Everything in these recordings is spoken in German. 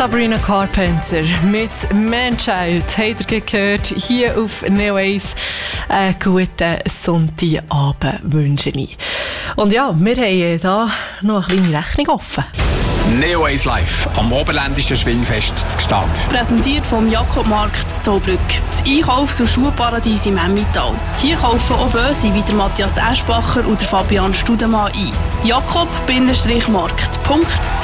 Sabrina Carpenter mit Manchild habt ihr gehört, hier auf Neo Ace. Einen guten Sonntagabend wünsche ich. Und ja, wir haben hier noch eine kleine Rechnung offen. Neo Ace Live am Oberländischen Schwingfest zu Gstaad. Präsentiert vom Jakobmarkt zu Zollbrück. Das Einkaufs- und Schuhparadies im Emmental. Hier kaufen auch Böse wie der Matthias Eschbacher und der Fabian Studemann ein. jakob-markt.ch.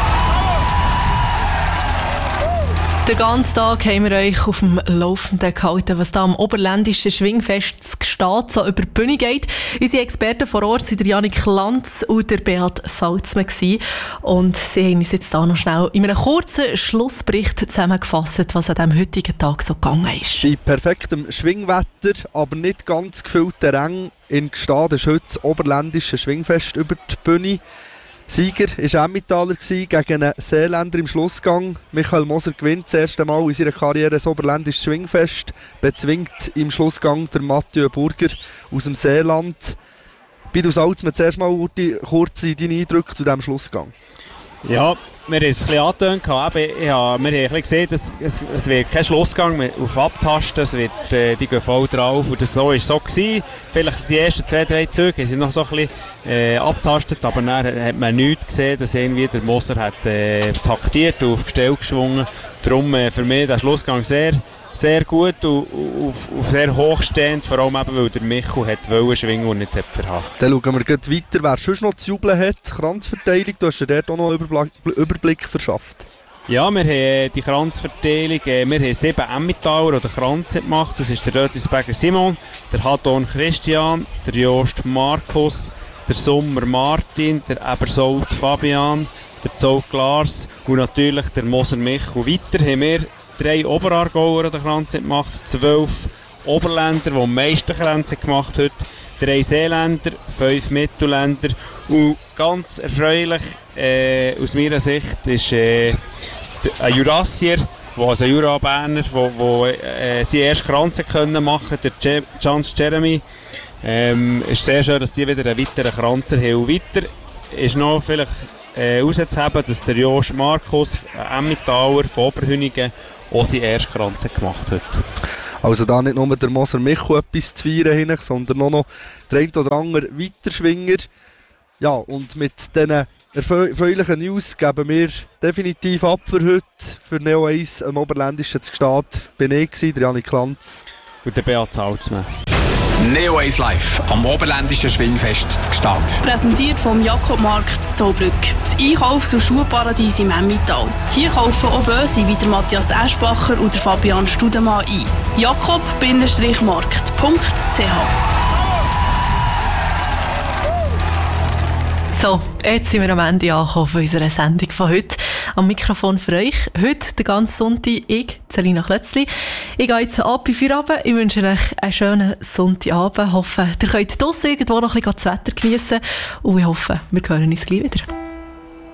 Den ganzen Tag haben wir euch auf dem Laufenden gehalten, was da am Oberländischen Schwingfest zu Gstaad so über die Bühne geht. Unsere Experten vor Ort waren der Janik Lanz und der Beat Salzmann. Und sie haben uns jetzt da noch schnell in einem kurzen Schlussbericht zusammengefasst, was an diesem heutigen Tag so gegangen ist. Bei perfektem Schwingwetter, aber nicht ganz gefüllten Rängen in Gstaad ist heute das Oberländische Schwingfest über die Bühne. Sieger war Emmentaler gegen einen Seeländer im Schlussgang. Michael Moser gewinnt das erste Mal in seiner Karriere das Oberländische Schwingfest. Bezwingt im Schlussgang der Mathieu Burger aus dem Seeland. Bitte Salzmann, zuerst mal kurz deine Eindrücke zu diesem Schlussgang. Ja, wir haben es ein bisschen angetönt. Wir haben gesehen, dass es wird kein Schlussgang mehr auf Abtasten, es wird, die gehen voll drauf. Und das war so gewesen. Vielleicht die ersten 2-3 Züge sind noch so ein bisschen abtastet, aber dann hat man nichts gesehen, dass irgendwie der Moser hat taktiert und auf Gestell geschwungen. Darum für mich der Schlussgang sehr gut und sehr hochstehend, vor allem eben, weil der Michael wollte schwingen und nicht verhaben. Dann schauen wir gleich weiter, wer sonst noch zu jubeln hat. Kranzverteilung, du hast dir dort auch noch einen Überblick verschafft. Ja, wir haben die Kranzverteilung, wir haben 7 Emmentaler oder Kranze gemacht. Das ist der Rötisberger Simon, der Hadon Christian, der Jost Markus, der Sommer Martin, der Ebersold Fabian, der Zoll Lars und natürlich der Moser Michael. Weiter haben wir 3 Oberaargauer an der Kranze gemacht, 12 Oberländer, die am meisten Kränze gemacht haben, 3 Seeländer, 5 Mittelländer und ganz erfreulich aus meiner Sicht ist ein Jurassier, also ein Jura-Berner, der seine erste Kranze machen konnte, der Chance Jeremy. Es ist sehr schön, dass die wieder einen weiteren Kranzer haben. Weiter ist noch vielleicht auszuheben, dass der Jost Markus, ein Emmentaler von Oberhünigen, auch seine erste Kranze gemacht hat. Also da nicht nur der Moser Michael etwas zu feiern, sondern auch noch der ein oder andere Weiterschwinger. Ja, und mit diesen erfreulichen News geben wir definitiv ab für heute. Für Neo Ace am Oberländischen zu Gstaad bin ich, der Janik Lanz. Und der Beat Salzmann. Neo Ace Live am Oberländischen Schwingfest zu Gstaad. Präsentiert vom Jakobmarkt zu Zollbrück. Das Einkaufs- und Schuhparadies im Emmental. Hier kaufen auch Böse wie der Matthias Eschbacher und der Fabian Studemann ein. jakob-markt.ch. So, jetzt sind wir am Ende angekommen von unserer Sendung von heute. Am Mikrofon für euch heute den ganzen Sonntag ich, Selina Klötzli. Ich gehe jetzt ab in Feierabend. Ich wünsche euch einen schönen Sonntagabend. Ich hoffe, ihr könnt draussen irgendwo noch ein bisschen das Wetter geniessen. Und ich hoffe, wir hören uns gleich wieder.